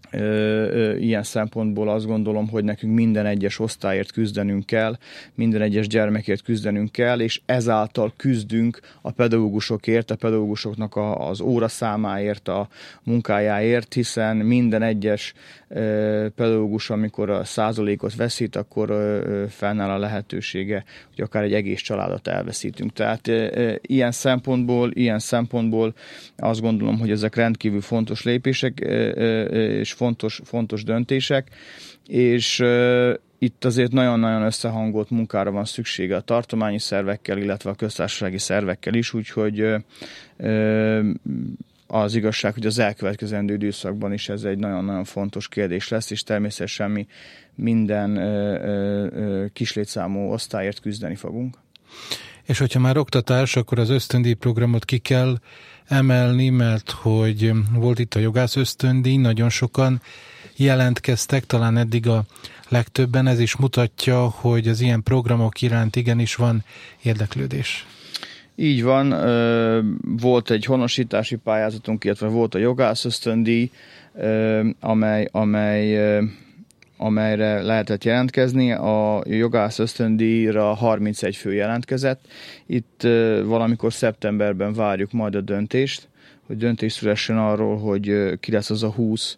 Ilyen szempontból azt gondolom, hogy nekünk minden egyes osztályért küzdenünk kell, minden egyes gyermekért küzdenünk kell, és ezáltal küzdünk a pedagógusokért, a pedagógusoknak az óraszámáért, a munkájáért, hiszen minden egyes pedagógus, amikor a százalékot veszít, akkor fennáll a lehetősége, hogy akár egy egész családot elveszítünk. Tehát ilyen szempontból azt gondolom, hogy ezek rendkívül fontos lépések, és fontos döntések, és itt azért nagyon-nagyon összehangolt munkára van szüksége a tartományi szervekkel, illetve a köztársasági szervekkel is, úgyhogy az igazság, hogy az elkövetkezendő időszakban is ez egy nagyon-nagyon fontos kérdés lesz, és természetesen mi minden kislétszámú osztályért küzdeni fogunk. És hogyha már oktatás, akkor az ösztöndíj programot ki kell emelni, mert hogy volt itt a jogász ösztöndíj, nagyon sokan jelentkeztek, talán eddig a legtöbben, ez is mutatja, hogy az ilyen programok iránt igenis van érdeklődés. Így van, volt egy honosítási pályázatunk, illetve volt a jogász ösztöndíj, amelyre lehetett jelentkezni. A jogász ösztöndíjra 31 fő jelentkezett. Itt valamikor szeptemberben várjuk majd a döntést, hogy döntés szülessen arról, hogy ki lesz az a 20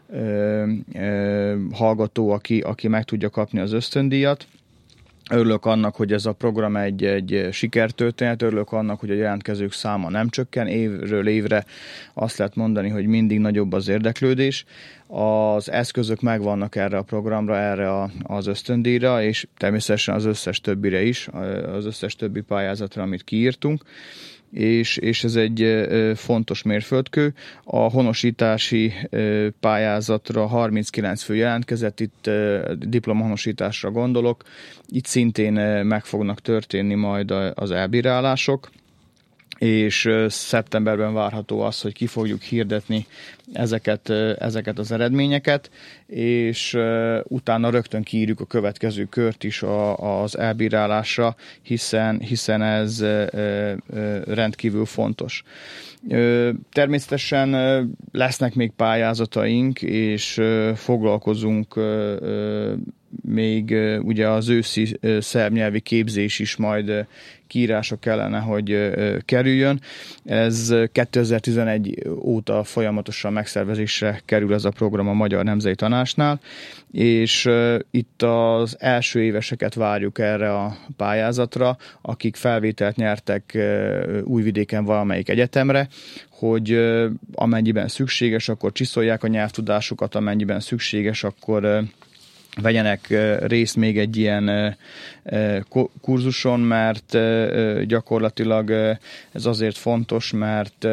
hallgató, aki meg tudja kapni az ösztöndíjat. Örülök annak, hogy ez a program egy sikertörténet, örülök annak, hogy a jelentkezők száma nem csökken, évről évre azt lehet mondani, hogy mindig nagyobb az érdeklődés. Az eszközök megvannak erre a programra, erre az ösztöndíjra, és természetesen az összes többire is, az összes többi pályázatra, amit kiírtunk. És ez egy fontos mérföldkő. A honosítási pályázatra 39 fő jelentkezett, itt diplomahonosításra gondolok. Itt szintén meg fognak történni majd az elbírálások, és szeptemberben várható az, hogy ki fogjuk hirdetni ezeket az eredményeket, és utána rögtön kiírjuk a következő kört is az elbírálásra, hiszen ez rendkívül fontos. Természetesen lesznek még pályázataink, és foglalkozunk még ugye az őszi szerbnyelvi képzés is majd kiírása kellene, hogy kerüljön. Ez 2011 óta folyamatosan megszervezésre kerül ez a program a Magyar Nemzeti Tanácsnál, és itt az első éveseket várjuk erre a pályázatra, akik felvételt nyertek Újvidéken valamelyik egyetemre, hogy amennyiben szükséges, akkor csiszolják a nyelvtudásukat, amennyiben szükséges, akkor vegyenek részt még egy ilyen kurzuson, mert gyakorlatilag ez azért fontos, mert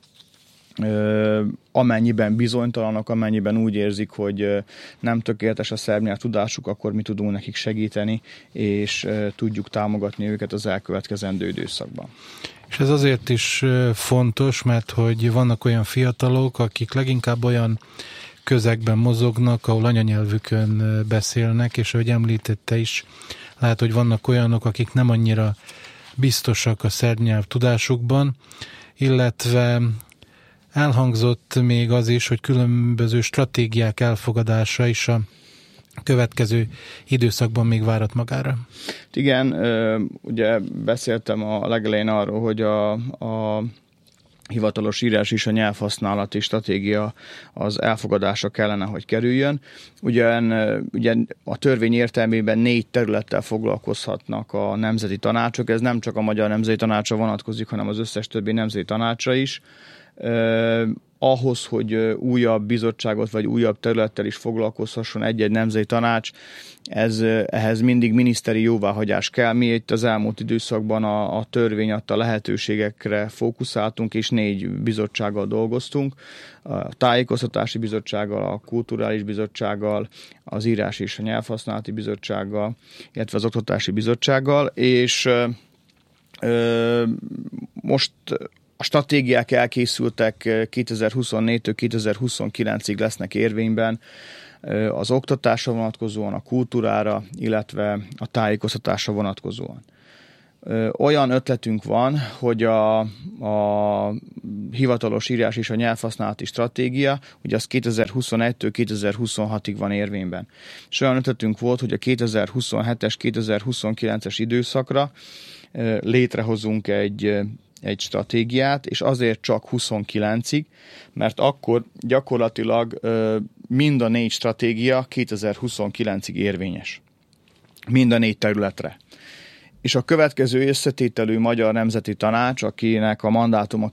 amennyiben bizonytalanok, amennyiben úgy érzik, hogy nem tökéletes a szerb nyelvtudásuk, akkor mi tudunk nekik segíteni, és tudjuk támogatni őket az elkövetkezendő időszakban. És ez azért is fontos, mert hogy vannak olyan fiatalok, akik leginkább olyan közegben mozognak, ahol anyanyelvükön beszélnek, és ahogy említette is, lehet, hogy vannak olyanok, akik nem annyira biztosak a szerb nyelv tudásukban, illetve elhangzott még az is, hogy különböző stratégiák elfogadása is a következő időszakban még várat magára. Igen, ugye beszéltem a legelején arról, hogy a hivatalos írás is, a nyelvhasználati stratégia az elfogadásra kellene, hogy kerüljön. Ugye a törvény értelmében 4 területtel foglalkozhatnak a nemzeti tanácsok. Ez nem csak a Magyar Nemzeti Tanácsra vonatkozik, hanem az összes többi nemzeti tanácsra is. Ahhoz, hogy újabb bizottságot vagy újabb területtel is foglalkozhasson egy-egy nemzeti tanács, ehhez mindig miniszteri jóváhagyás kell. Mi itt az elmúlt időszakban a törvény adta lehetőségekre fókuszáltunk, és 4 bizottsággal dolgoztunk. A tájékoztatási bizottsággal, a kulturális bizottsággal, az írás és a nyelvhasználati bizottsággal, illetve az oktatási bizottsággal, és most a stratégiák elkészültek, 2024-től 2029-ig lesznek érvényben az oktatásra vonatkozóan, a kultúrára, illetve a tájékoztatásra vonatkozóan. Olyan ötletünk van, hogy a hivatalos írás és a nyelvhasználati stratégia, ugye az 2021-től 2026-ig van érvényben. És olyan ötletünk volt, hogy a 2027-es, 2029-es időszakra létrehozunk egy stratégiát, és azért csak 29-ig, mert akkor gyakorlatilag mind a 4 stratégia 2029-ig érvényes. Mind a 4 területre. És a következő összetételű Magyar Nemzeti Tanács, akinek a mandátuma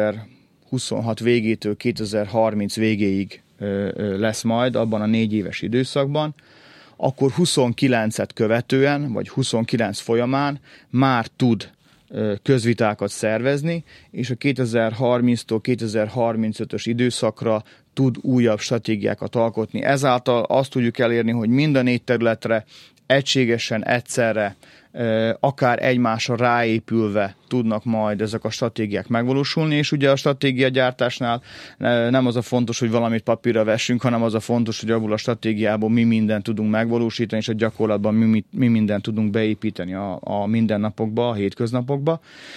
2026 végétől 2030 végéig lesz majd abban a 4 éves időszakban, akkor 29-et követően, vagy 29 folyamán már tud közvitákat szervezni, és a 2030-tól 2035-ös időszakra tud újabb stratégiákat alkotni. Ezáltal azt tudjuk elérni, hogy mind a 4 területre egységesen, egyszerre, akár egymásra ráépülve tudnak majd ezek a stratégiák megvalósulni, és ugye a stratégiagyártásnál nem az a fontos, hogy valamit papírra vessünk, hanem az a fontos, hogy abból a stratégiából mi mindent tudunk megvalósítani, és a gyakorlatban mi mindent tudunk beépíteni a mindennapokba, a hétköznapokba,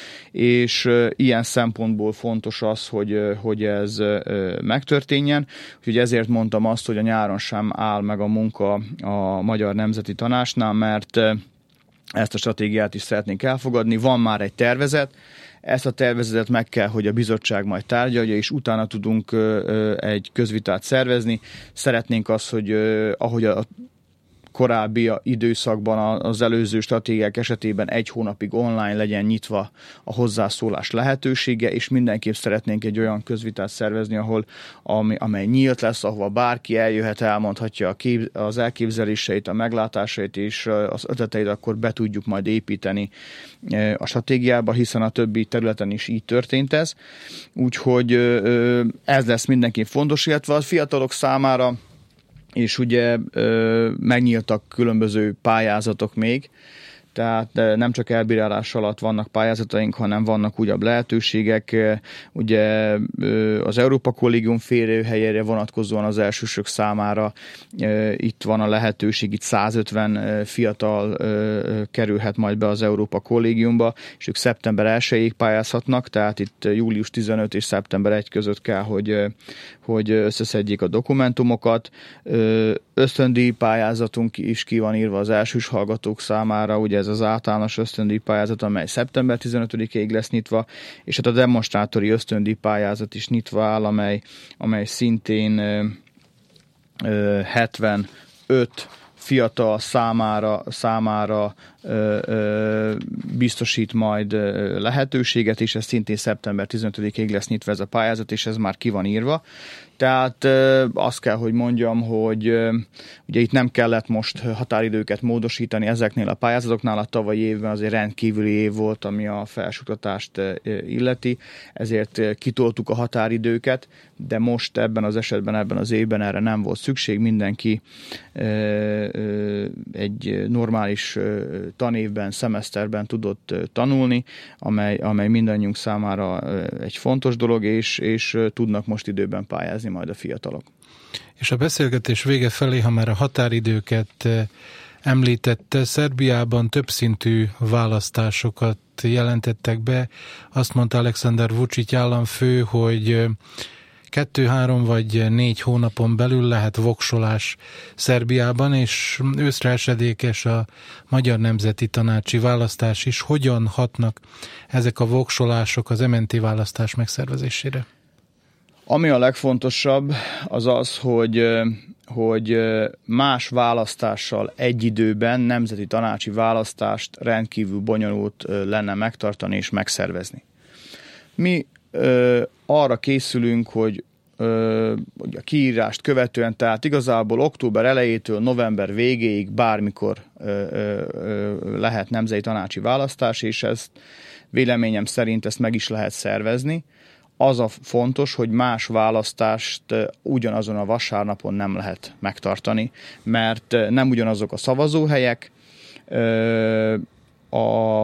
és ilyen szempontból fontos az, hogy ez megtörténjen. Úgyhogy ezért mondtam azt, hogy a nyáron sem áll meg a munka a Magyar Nemzeti Tanácsnál, mert ezt a stratégiát is szeretnénk elfogadni. Van már egy tervezet, ezt a tervezetet meg kell, hogy a bizottság majd tárgyalja, és utána tudunk egy közvitát szervezni. Szeretnénk azt, hogy ahogy a korábbi időszakban az előző stratégiák esetében 1 hónapig online legyen nyitva a hozzászólás lehetősége, és mindenképp szeretnénk egy olyan közvitát szervezni, amely nyílt lesz, ahova bárki eljöhet, elmondhatja az elképzeléseit, a meglátásait és az ötleteit, akkor be tudjuk majd építeni a stratégiába, hiszen a többi területen is így történt ez. Úgyhogy ez lesz mindenképp fontos, illetve a fiatalok számára, és ugye megnyíltak különböző pályázatok még, tehát nem csak elbírálás alatt vannak pályázataink, hanem vannak újabb lehetőségek. Ugye az Európa Kollégium férőhelyére vonatkozóan az elsősök számára itt van a lehetőség, itt 150 fiatal kerülhet majd be az Európa Kollégiumba, és ők szeptember 1-ig pályázhatnak, tehát itt július 15 és szeptember 1 között kell, hogy összeszedjék a dokumentumokat. Ösztöndíj pályázatunk is ki van írva az elsős hallgatók számára, ugye ez az általános ösztöndíj pályázat, amely szeptember 15-ig lesz nyitva, és hát a demonstrátori ösztöndíj pályázat is nyitva áll, amely szintén 75 fiatal számára biztosít majd lehetőséget, és ez szintén szeptember 15-ig lesz nyitva ez a pályázat, és ez már ki van írva. Tehát azt kell, hogy mondjam, hogy ugye itt nem kellett most határidőket módosítani ezeknél a pályázatoknál, a tavalyi évben azért rendkívüli év volt, ami a felsőoktatást illeti, ezért kitoltuk a határidőket, de most ebben az esetben, ebben az évben erre nem volt szükség, mindenki egy normális tanévben, szemeszterben tudott tanulni, amely mindannyiunk számára egy fontos dolog, és tudnak most időben pályázni majd a fiatalok. És a beszélgetés vége felé, ha már a határidőket említette, Szerbiában többszintű választásokat jelentettek be. Azt mondta Aleksandar Vučić államfő, hogy 2-3 vagy 4 hónapon belül lehet voksolás Szerbiában, és őszre esedékes a Magyar Nemzeti Tanácsi választás is. Hogyan hatnak ezek a voksolások az MNT választás megszervezésére? Ami a legfontosabb, az az, hogy más választással egy időben nemzeti tanácsi választást rendkívül bonyolult lenne megtartani és megszervezni. Mi arra készülünk, hogy a kiírást követően, tehát igazából október elejétől november végéig bármikor lehet nemzeti tanácsi választás, és ezt véleményem szerint ezt meg is lehet szervezni. Az a fontos, hogy más választást ugyanazon a vasárnapon nem lehet megtartani, mert nem ugyanazok a szavazóhelyek,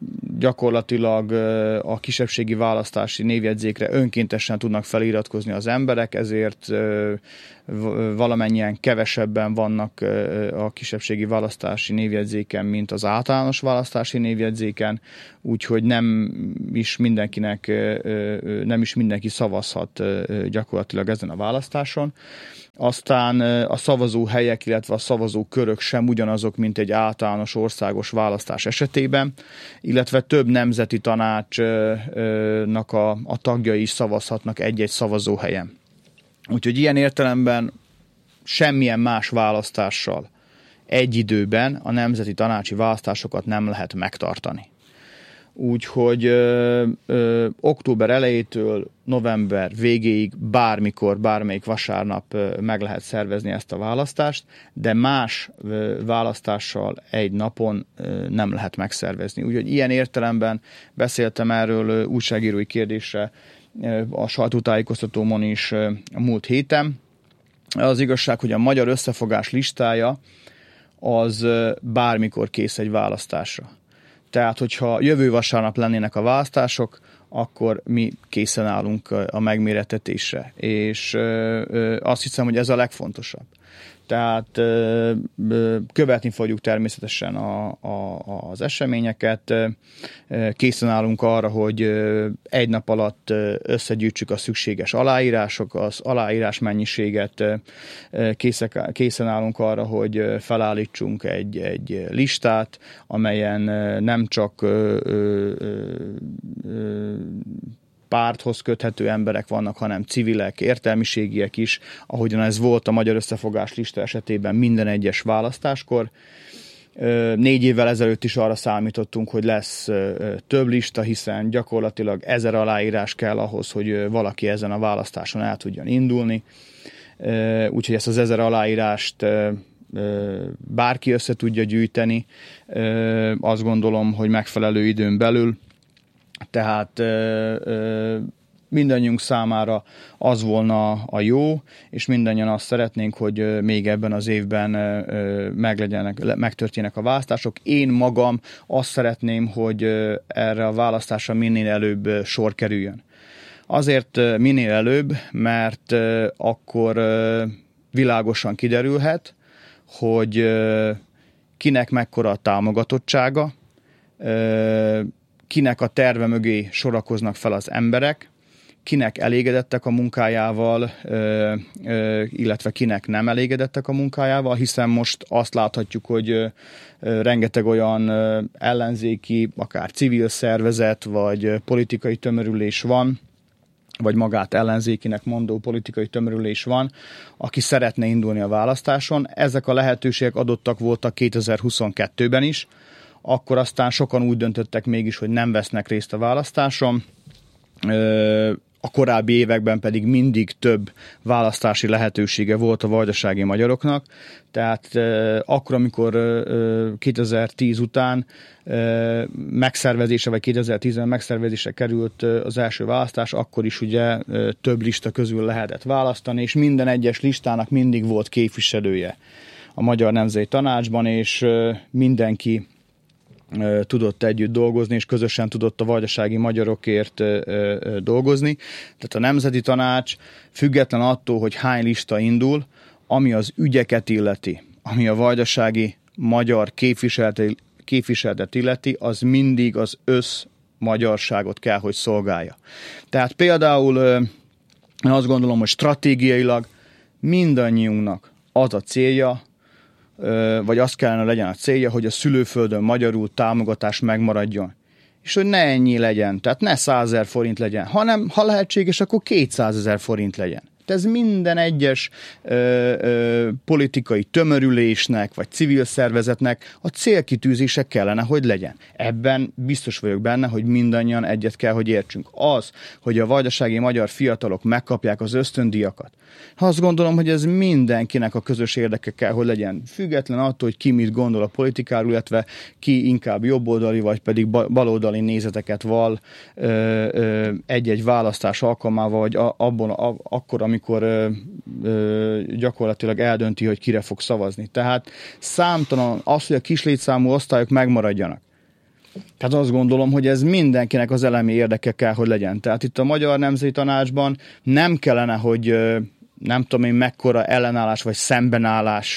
gyakorlatilag a kisebbségi választási névjegyzékre önkéntesen tudnak feliratkozni az emberek, ezért valamennyien kevesebben vannak a kisebbségi választási névjegyzéken, mint az általános választási névjegyzéken, úgyhogy nem is mindenki szavazhat gyakorlatilag ezen a választáson. Aztán a szavazóhelyek, illetve a szavazókörök sem ugyanazok, mint egy általános országos választás esetében, illetve több nemzeti tanácsnak a tagjai is szavazhatnak egy-egy szavazóhelyen. Úgyhogy ilyen értelemben semmilyen más választással egy időben a nemzeti tanácsi választásokat nem lehet megtartani. Úgyhogy október elejétől november végéig bármikor, bármelyik vasárnap meg lehet szervezni ezt a választást, de más választással egy napon nem lehet megszervezni. Úgyhogy ilyen értelemben beszéltem erről újságírói kérdésre a sajtótájékoztatómon is a múlt héten. Az igazság, hogy a Magyar Összefogás listája az bármikor kész egy választásra. Tehát, hogyha jövő vasárnap lennének a választások, akkor mi készen állunk a megmérettetésre. És azt hiszem, hogy ez a legfontosabb. Tehát követni fogjuk természetesen az eseményeket, készen állunk arra, hogy egy nap alatt összegyűjtsük a szükséges aláírások, az aláírás mennyiséget, készen állunk arra, hogy felállítsunk egy listát, amelyen nem csak párthoz köthető emberek vannak, hanem civilek, értelmiségiek is, ahogyan ez volt a Magyar Összefogás lista esetében minden egyes választáskor. 4 évvel ezelőtt is arra számítottunk, hogy lesz több lista, hiszen gyakorlatilag 1000 aláírás kell ahhoz, hogy valaki ezen a választáson el tudjon indulni. Úgyhogy ezt az 1000 aláírást bárki össze tudja gyűjteni. Azt gondolom, hogy megfelelő időn belül. Tehát mindannyiunk számára az volna a jó, és mindannyian azt szeretnénk, hogy még ebben az évben megtörténjenek a választások. Én magam azt szeretném, hogy erre a választásra minél előbb sor kerüljön. Azért minél előbb, mert akkor világosan kiderülhet, hogy kinek mekkora a támogatottsága, kinek a terve mögé sorakoznak fel az emberek, kinek elégedettek a munkájával, illetve kinek nem elégedettek a munkájával, hiszen most azt láthatjuk, hogy rengeteg olyan ellenzéki, akár civil szervezet, vagy politikai tömörülés van, vagy magát ellenzékinek mondó politikai tömörülés van, aki szeretne indulni a választáson. Ezek a lehetőségek adottak voltak 2022-ben is, akkor aztán sokan úgy döntöttek mégis, hogy nem vesznek részt a választáson. A korábbi években pedig mindig több választási lehetősége volt a vajdasági magyaroknak. Tehát akkor, amikor 2010 után megszervezése, vagy 2010-ben megszervezése került az első választás, akkor is ugye több lista közül lehetett választani, és minden egyes listának mindig volt képviselője a Magyar Nemzeti Tanácsban, és mindenki tudott együtt dolgozni, és közösen tudott a vajdasági magyarokért dolgozni. Tehát a Nemzeti Tanács független attól, hogy hány lista indul, ami az ügyeket illeti, ami a vajdasági magyar képviseletet illeti, az mindig az összmagyarságot kell, hogy szolgálja. Tehát például én azt gondolom, hogy stratégiailag mindannyiunknak az a célja, vagy az kellene legyen a célja, hogy a szülőföldön magyarul támogatás megmaradjon. És hogy ne ennyi legyen, tehát ne 100 000 forint legyen, hanem ha lehetséges, akkor 200 000 forint legyen. Ez minden egyes politikai tömörülésnek, vagy civil szervezetnek a célkitűzése kellene, hogy legyen. Ebben biztos vagyok benne, hogy mindannyian egyet kell, hogy értsünk. Az, hogy a vajdasági magyar fiatalok megkapják az ösztöndíjakat, azt gondolom, hogy ez mindenkinek a közös érdeke kell, hogy legyen. Független attól, hogy ki mit gondol a politikáról, illetve ki inkább jobboldali, vagy pedig baloldali nézeteket val egy-egy választás alkalmával, vagy akkor, amikor gyakorlatilag eldönti, hogy kire fog szavazni. Tehát számtalan az, hogy a kislétszámú osztályok megmaradjanak. Tehát azt gondolom, hogy ez mindenkinek az elemi érdeke kell, hogy legyen. Tehát itt a Magyar Nemzeti Tanácsban nem kellene, hogy nem tudom én mekkora ellenállás vagy szembenállás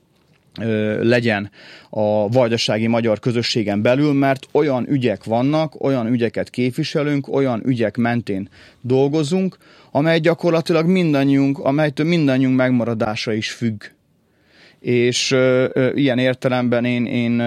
legyen a vajdasági magyar közösségen belül, mert olyan ügyek vannak, olyan ügyeket képviselünk, olyan ügyek mentén dolgozunk, amelytől mindannyiunk megmaradása is függ. És ilyen értelemben én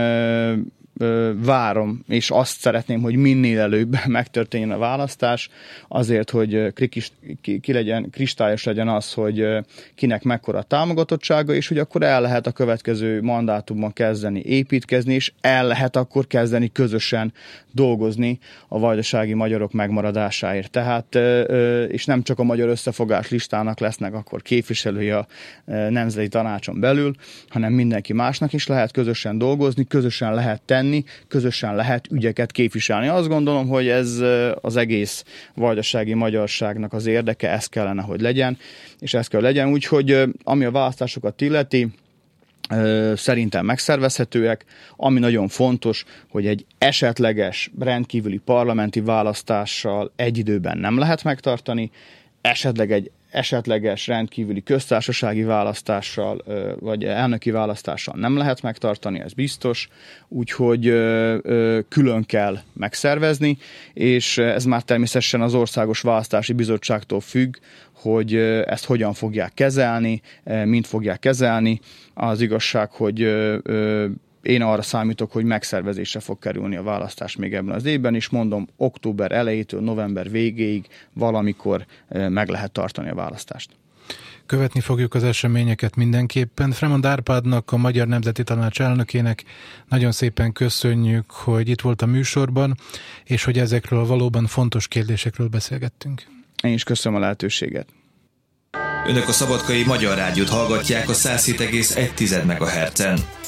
várom, és azt szeretném, hogy minél előbb megtörténjen a választás, azért, hogy kristályos legyen az, hogy kinek mekkora a támogatottsága, és hogy akkor el lehet a következő mandátumban kezdeni építkezni, és el lehet akkor kezdeni közösen dolgozni a vajdasági magyarok megmaradásáért. Tehát, és nem csak a Magyar Összefogás listának lesznek akkor képviselői a Nemzeti Tanácson belül, hanem mindenki másnak is lehet közösen dolgozni, közösen lehet tenni, közösen lehet ügyeket képviselni. Azt gondolom, hogy ez az egész vajdasági magyarságnak az érdeke, ez kellene, hogy legyen, és ez kell legyen. Úgyhogy ami a választásokat illeti, szerintem megszervezhetőek. Ami nagyon fontos, hogy egy esetleges rendkívüli parlamenti választással egy időben nem lehet megtartani, egy esetleges rendkívüli köztársasági választással vagy elnöki választással nem lehet megtartani, ez biztos, úgyhogy külön kell megszervezni, és ez már természetesen az Országos Választási Bizottságtól függ, hogy ezt hogyan fogják kezelni, mint fogják kezelni. Az igazság, hogy én arra számítok, hogy megszervezésre fog kerülni a választás még ebben az évben, és mondom, október elejétől november végéig valamikor meg lehet tartani a választást. Követni fogjuk az eseményeket mindenképpen. Fremond Árpádnak, a Magyar Nemzeti Tanács elnökének nagyon szépen köszönjük, hogy itt volt a műsorban, és hogy ezekről a valóban fontos kérdésekről beszélgettünk. Én is köszönöm a lehetőséget. Önök a Szabadkai Magyar Rádiót hallgatják a 107,1 MHz-en.